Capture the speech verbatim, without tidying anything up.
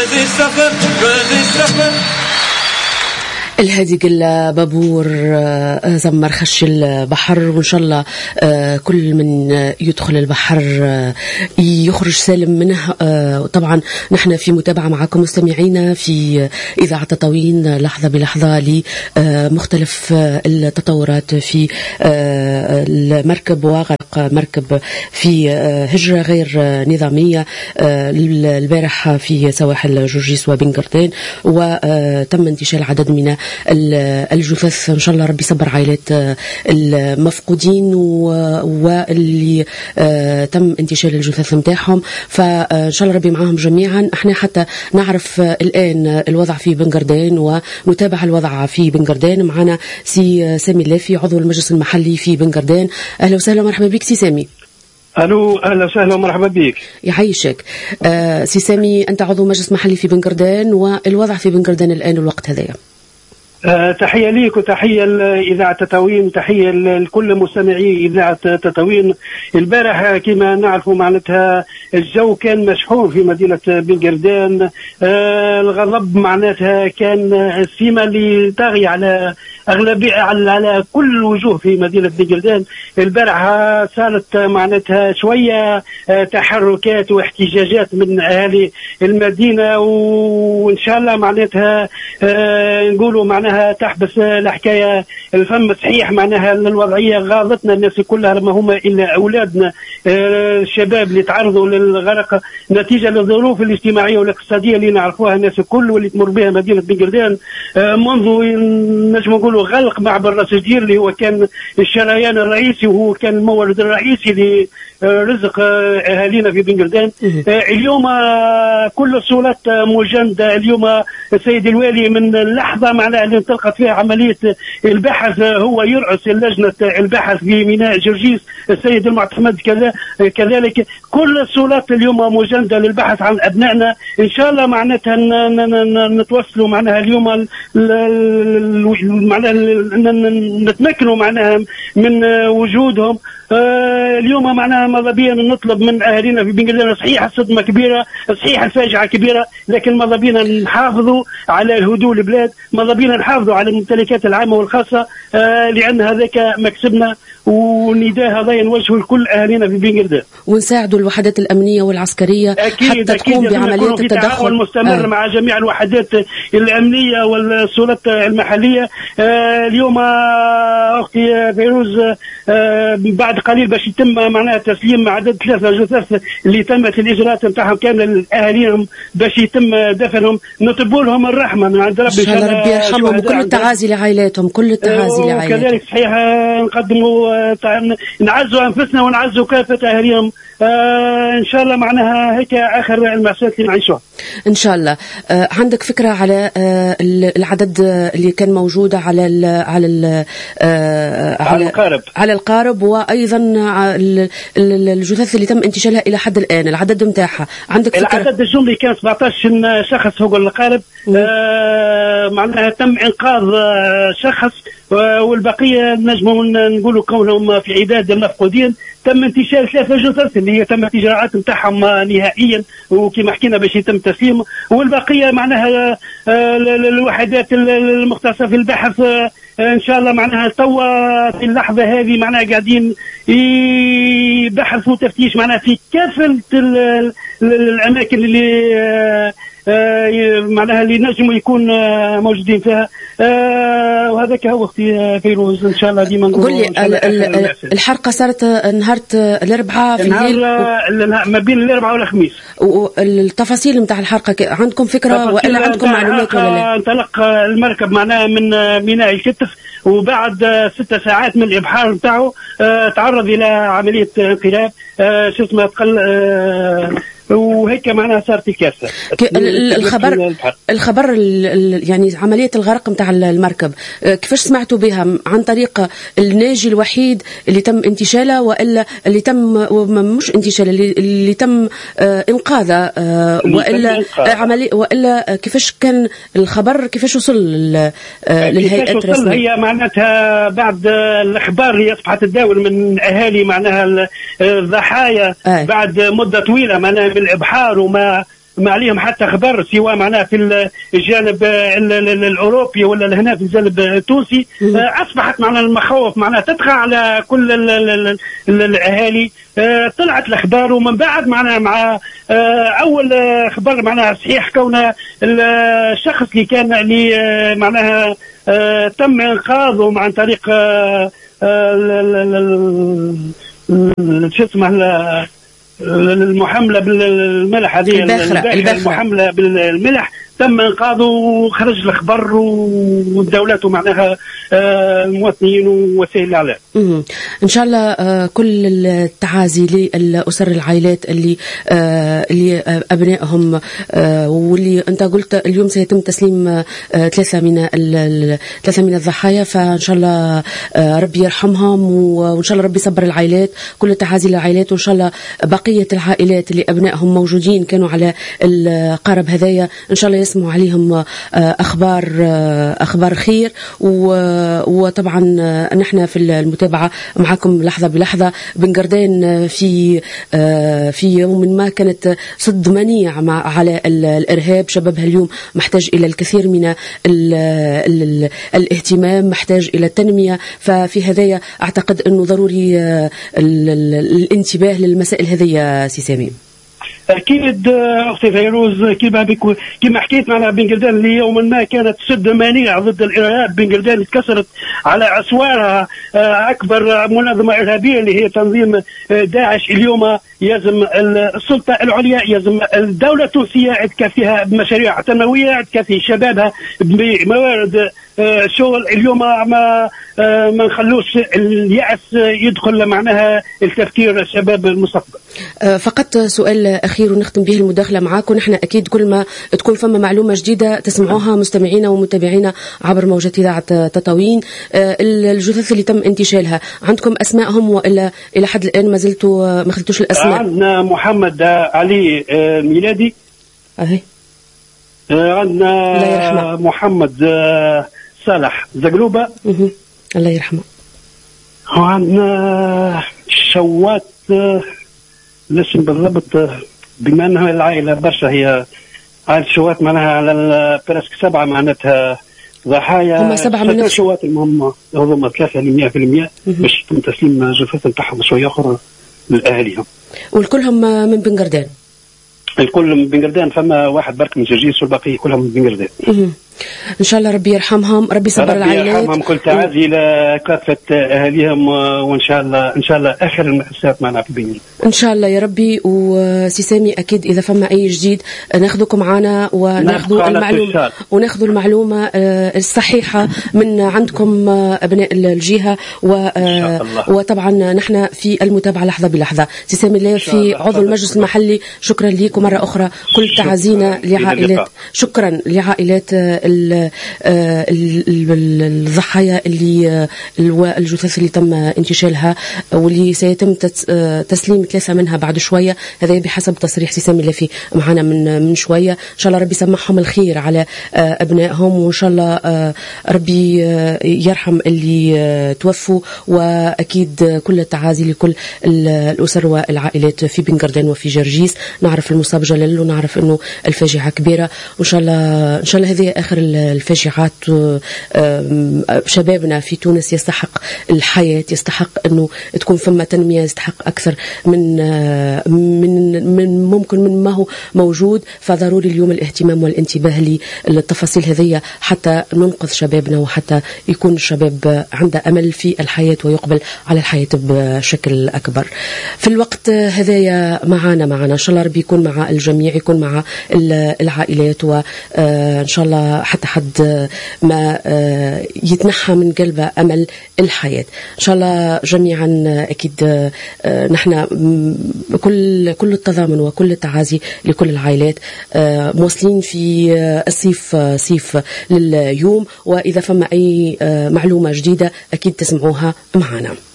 غادي السفر غادي السفر. الهادي قل بابور زمر خش البحر، وإن شاء الله كل من يدخل البحر يخرج سالم منه. طبعا نحن في متابعة معكم مستمعينا في إذاعة تطاوين لحظة بلحظة لمختلف التطورات في المركب وغرق مركب في هجرة غير نظامية البارح في سواحل جورجيس وبنغردين، وتم انتشال عدد من الجثث. إن شاء الله ربي يصبر عائلات المفقودين واللي تم انتشال الجثث متاعهم، فإن شاء الله ربي معهم جميعا. احنا حتى نعرف الآن الوضع في بنغردين ونتابع الوضع في بنغردين. معنا سي سامي اللافي عضو المجلس المحلي في بنغردين. أهلا وسهلا ومرحبا بك سي سامي. الو اهلا وسهلا ومرحبا بك. يعيشك. آه سي سامي، انت عضو مجلس محلي في بنغردين، والوضع في بنغردين الان الوقت هذايا. أه تحية ليك وتحية لإذاعة تطاوين وتحية لكل مستمعي إذاعة تطاوين. البارح كما نعرف معناتها الجو كان مشحون في مدينة بنغردين. أه الغضب معناتها كان السمة اللي طاغية على أغلبية على, على كل الوجوه في مدينة بنغردين. البارح صارت معناتها شوية تحركات واحتجاجات من أهالي المدينة، وإن شاء الله معناتها أه نقولوا معناتها تحبس الحكاية الفم صحيح. معناها الوضعية غاضتنا الناس كلها، ما هم إلا أولادنا الشباب اللي تعرضوا للغرق نتيجة للظروف الاجتماعية والاقتصادية اللي نعرفوها الناس الكل واللي تمر بها مدينة بنغردين منذ نجم نقولوا غلق معبر راس الجدير اللي هو كان الشريان الرئيسي وهو كان المورد الرئيسي لرزق أهالينا في بنغردين. اليوم كل الصولات مجندة. اليوم السيد الوالي من اللحظة معناها اللي انطلقت فيها عملية البحث هو يرأس لجنة البحث في ميناء جرجيس السيد المعتمد كذا كذلك. كل الصولات اليوم مجندة للبحث عن أبنائنا. إن شاء الله معناتها نتوصلوا معناها اليوم معناها نتمكنوا معناها من وجودهم. اليوم معناها ماذا بينا نطلب من أهالينا في بنغردين، صحيح الصدمة كبيرة، صحيح الفاجعة كبيرة، لكن ماذا بينا نحافظوا على هدوء البلاد، ماذا بينا نحافظوا على الممتلكات العامة والخاصة، لأن هذاك مكسبنا ونداء هذا نوجهه لكل أهالينا في بنغردين. ونساعدوا الوحدات الأمنية والعسكرية أكيد حتى تقوم بعمليات التدخل المستمر آه. مع جميع الوحدات الأمنية والسلطات المحلية. آه اليوم أختي فيروز آه بعد قليل باش يتم معناها تسليم عدد ثلاثة جثث اللي تمت الإجراءات نتاعهم كامل لأهاليهم باش يتم دفنهم. نطلبوا لهم الرحمة من عند ربي، إن شاء الله ربي يرحمهم، وكل التعازي لعائلاتهم، كل التعازي لعائلاتهم. وكذلك صحيح نقدموا نعزوا أنفسنا ونعزوا كافة أهاليهم. آه إن شاء الله معناها هيك آخر المأساة اللي نعيشها إن شاء الله. آه عندك فكرة على آه العدد اللي كان موجود على ال على ال آه على القارب على القارب وأيضا الجثث اللي تم انتشالها إلى حد الآن العدد متاعها؟ عندك فكرة؟ العدد الجملي كان سبعطاش شخص فوق القارب. آه معناها تم إنقاذ شخص والبقية نجموا نقولوا كونهم في عداد المفقودين. تم انتشال ثلاثة جثث اللي هي تمت إجراءات نتاعهم نهائيا وكما حكينا باش يتم تسليم، والبقية معناها الوحدات المختصة في البحث إن شاء الله معناها توا في اللحظة هذه معناها قاعدين يبحثوا تفتيش معناها في كافة الأماكن اللي آه معناها اللي نجموا يكون آه موجودين فيها. آه وهذاك هو اختي فيروز. ان شاء الله ديما نقول لي الحرقه صارت نهار الاربعاء في الليل نهار ما بين الاربعاء والخميس. والتفاصيل نتاع الحرقه عندكم فكره ولا عندكم معلومات ولا لا؟ انطلق المركب معناها من ميناء الكتف وبعد ست ساعات من الابحار نتاعو آه تعرض الى عمليه انقلاب آه شو اسمه تقل آه وهيك معناها صارت الكارثه. الخبر الخبر يعني عمليه الغرق نتاع المركب كيفاش سمعتوا بها؟ عن طريق الناجي الوحيد اللي تم انتشاله والا اللي تم مش انتشاله اللي, اللي تم انقاذه والا عمليه والا كيفاش كان الخبر كيفاش وصل للهيئه الرسميه؟ هي معناتها بعد الاخبار اللي اصبحت تداول من اهالي معناها الضحايا آه. بعد مده طويله معناها من الابحار وما ما عليهم حتى خبر سواء معناها في الجانب الاوروبي ولا هنا في الجانب التونسي. اصبحت معنا المخاوف معناها تدخل على كل الاهالي. طلعت الاخبار ومن بعد معنا مع اول خبر معناها صحيح كون الشخص اللي كان اللي معناها تم انقاذه عن طريق شو اسمه المحمله بالملح، هذه المحمله بالملح تم انقاذه وخرج الخبر ودولته معناها المواطنين ووسائل الاعلام. ان شاء الله كل التعازي للاسر العائلات اللي اللي ابنائهم واللي انت قلت اليوم سيتم تسليم ثلاثه من ثلاثه من الضحايا، فان شاء الله ربي يرحمهم وان شاء الله ربي يصبر العائلات. كل التعازي للعائلات، وان شاء الله بقيه العائلات اللي ابنائهم موجودين كانوا على القارب هذايا ان شاء الله يسمعوا عليهم اخبار اخبار خير. وطبعا نحن في المتابعه معكم لحظه بلحظه. بنقردان في في يوم ما كانت صد منيع مع على الارهاب، شبابها اليوم محتاج الى الكثير من ال ال الاهتمام، محتاج الى التنميه. ففي هذايا اعتقد انه ضروري الانتباه للمسائل هذه. سي سامي اكيد اختي فيروز، كما بكو كما حكيت معنا بن قردان اللي يوما ما كانت سد منيع ضد الارهاب. بن قردان تكسرت على اسوارها اكبر منظمه ارهابيه اللي هي تنظيم داعش. اليوم يلزم السلطه العليا، يلزم الدوله التونسيه تكفيها بمشاريع تنمويه، تكفي شبابها بموارد شغل. اليوم ما ما نخلوش اليأس يدخل معناها التفكير الشباب المستقبل. فقط سؤال أخير ونختم به المداخلة معاكم. نحن أكيد كل ما تكون فما معلومة جديدة تسمعوها مستمعينا ومتابعينا عبر موجة إذاعة تطاوين. الجثث اللي تم انتشالها عندكم أسمائهم وإلا إلى حد الآن ما زلتوا ما خلتوش الأسماء؟ عندنا محمد علي ميلادي، أهي عندنا محمد صالح زقلوبة، الله يرحمه، وعندنا شوات الاسم بالضبط بما انها العائله برشا، هي عائله شوات معناها على البرسك سبعه معناتها ضحايا. هم سبعه من نفس شوات، المهم هذوما ثلاثه مية بالمية باش يتم تسليم جثث نتاعهم شويه اخرى لاهاليهم. والكلهم من بن قردان؟ الكل من بن قردان، فما واحد برك من جرجيس والباقي كلهم من بن قردان. ان شاء الله ربي يرحمهم، ربي يصبر العائلات، ربي يرحمهم. كل تعازي لكافه اهاليهم، وان شاء الله ان شاء الله اخر المأساة معنا في بن ان شاء الله يا ربي. وسي سامي اكيد اذا فما اي جديد ناخذكم معنا وناخذوا المعلومه وناخذوا المعلومه الصحيحه من عندكم ابناء الجهه. وطبعا نحن في المتابعه لحظه بلحظه. سي سامي اللافي عضو المجلس المحلي، شكرا لك ومره اخرى كل تعازينا لعائلات، شكرا لعائلات الضحايا اللي الجثث اللي تم انتشالها واللي سيتم تسليم ثلاثة منها بعد شوية. هذا بحسب تصريح سي سامي اللافي معنا من من شوية. إن شاء الله ربي يسمحهم الخير على أبنائهم، وإن شاء الله ربي يرحم اللي توفوا. وأكيد كل التعازي لكل الأسر والعائلات في بن قردان وفي جرجيس. نعرف المصاب جلل ونعرف إنه الفاجعة كبيرة، وإن شاء الله إن شاء الله هذه آخر الفاجعات. شبابنا في تونس يستحق الحياة، يستحق إنه تكون فما تنمية، يستحق أكثر من من من ممكن من ما هو موجود. فضروري اليوم الاهتمام والانتباه للتفاصيل هذه حتى ننقذ شبابنا، وحتى يكون الشباب عنده أمل في الحياة ويقبل على الحياة بشكل أكبر. في الوقت هذايا معنا معنا إن شاء الله ربي يكون مع الجميع، يكون مع العائلات، وإن شاء الله حتى حد ما يتنحى من قلبه أمل الحياة. إن شاء الله جميعا أكيد نحن كل كل التضامن وكل التعازي لكل العائلات. مواصلين في الصيف صيف لليوم، وإذا فما أي معلومة جديدة أكيد تسمعوها معنا.